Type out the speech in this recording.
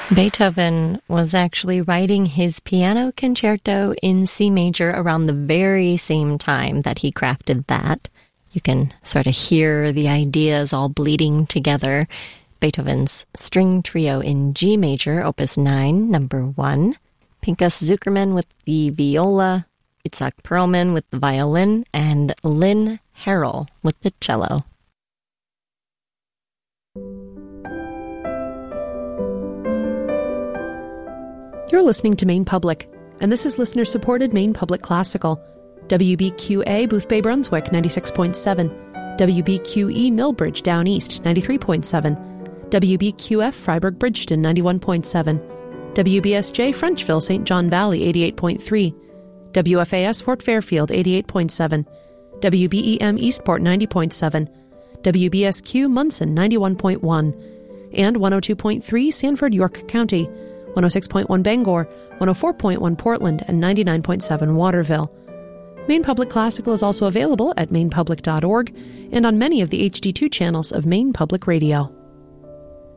Beethoven was actually writing his piano concerto in C major around the very same time that he crafted that. You can sort of hear the ideas all bleeding together. Beethoven's String Trio in G major, Opus 9, number 1. Pinchas Zukerman with the viola, Itzhak Perlman with the violin, and Lynn Harrell with the cello. You're listening to Maine Public, and this is listener-supported Maine Public Classical. WBQA Boothbay Brunswick 96.7, WBQE Millbridge Down East 93.7, WBQF Freiburg Bridgeton 91.7, WBSJ Frenchville St. John Valley 88.3, WFAS Fort Fairfield 88.7, WBEM Eastport 90.7, WBSQ Munson 91.1, and 102.3 Sanford York County, 106.1 Bangor, 104.1 Portland, and 99.7 Waterville. Maine Public Classical is also available at mainepublic.org and on many of the HD2 channels of Maine Public Radio.